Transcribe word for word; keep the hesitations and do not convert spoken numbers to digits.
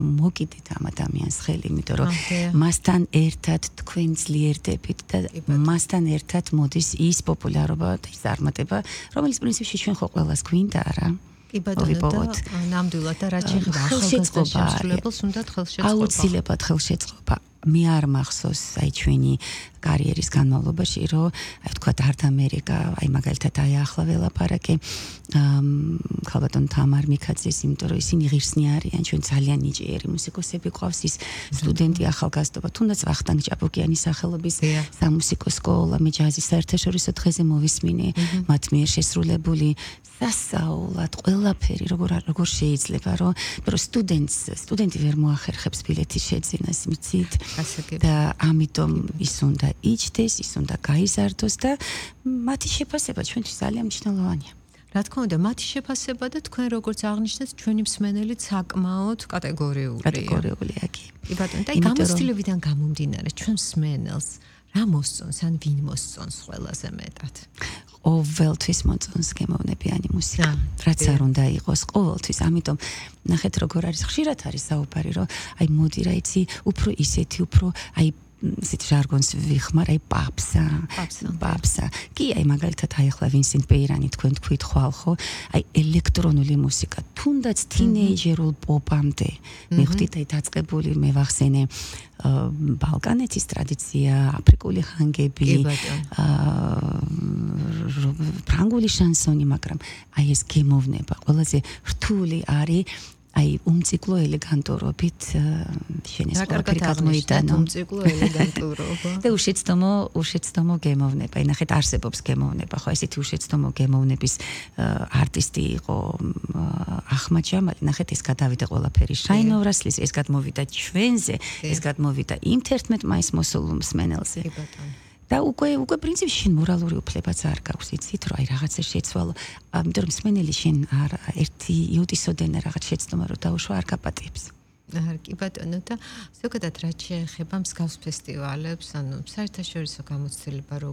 მოგიდეთ ამ ადამიანს ხელი, იმიტომ რომ მასთან ერთად თქვენ ძლიერდებით და მასთან ერთად მოდის ის პოპულარობა და ის წარმატება, რომელიც პრინციპში ჩვენ ხო ყველას გვინდა რა. კი ბატონო და ნამდვილად და რაც შეეხება ახალგაზრდა შემსრულებელს უნდათ ხელშეწყობა. აუცილებლად ხელშეწყობა. მე არ მახსოვს აი ჩვენი კარიერის განმავლობაში, რომ აი თქვა ართ ამერიკა, აი მაგალითად აი ახლა ველაპარაკე ქალბატონ თამარ მიქაძეს, იმიტომ რომ ისინი ღირსნი არიან, ჩვენ ძალიან ნიჭიერი მუსიკოსები ყავს, ის სტუდენტი ახალგაზრდობა, თუნდაც ვახტანგ ჭაბუკიანის სახელობის სამუსიკო სკოლა, მე ჯაზის საერთაშორისო დღეზე მოვისმინე, მათ მიერ შესრულებული სასაულად ყველაფერი როგორ როგორ შეიძლება, რომ რომ სტუდენტს სტუდენტი ვერ მოახერხებს ბილეთის შეძენას, მიცით? და ამიტომ ის უნდა იჯდეს, ის უნდა გაიზარდოს და მათი შეფასება ჩვენთვის ძალიან მნიშვნელოვანია. რა თქმა უნდა, მათი შეფასება და თქვენ როგორც აღნიშნეთ, ჩვენი მსმენელი საკმაოდ კატეგორიულია. კატეგორიულია კი. კი ბატონო, და გამოცდილებიდან გამომდინარე, ჩვენ მსმენელს რა მოსწონს, ან ვინ მოსწონს ყველაზე მეტად? ყოველთვის მოწონს გემოვნებიანი მუსიკა. რაც არ უნდა იყოს, ყოველთვის. ამიტომ ნახეთ როგორ არის, ხშირად არის საუბარი, რომ აი მოდი რა იცი, უფრო ისეთი, უფრო აი ისეთ ჟარგონს ვიხმარ, აი პაპსა, პაპსა. კი, აი მაგალითად აი ახლა ვინსენტ პეირანი თქვენ თქვით ხვალ ხო? აი ელექტრონული მუსიკა, თუნდაც თინეიჯერულ პოპამდე. მივხვდით აი დაწყებული მე ვახსენე ბალკანეთის ტრადიცია, აფრიკული ხანგები, ფრანგული შანსონი, მაგრამ აი ეს გემოვნება ყველაზე რთული არის აი უმციკლო ელეგანტურობით შენეს ყველაფერი გადმოიტანო. უმციკლო ელეგანტურობა. და უშეცდომო, უშეცდომო გემოვნება. აი ნახეთ არსებობს გემოვნება, ხო ესეთი უშეცდომო გემოვნების არტისტი იყო ახმად ჟამალი. ნახეთ ეს გადავიდა ყველაფერი შაინოვრასლის, ეს გადმოვიდა ჩვენზე, ეს გადმოვიდა იმ თერთმეტ მაისს მოსულ მსმენელზე. კი ბატონო. და უკვე უკვე პრინციპში შენ მორალური უფლებაც არ გაქვს, იცით, რომ აი რაღაცა შეცვალო. ამიტომ რომ მსმენელი შენ არ ერთი იოტისოდენა რაღაც შეცდომა რომ დაუშვა არ გაპატიებს. კი ბატონო და ზოგადად რაც შეეხება მსგავს ფესტივალებს, ანუ საერთაშორისო გამოცდილება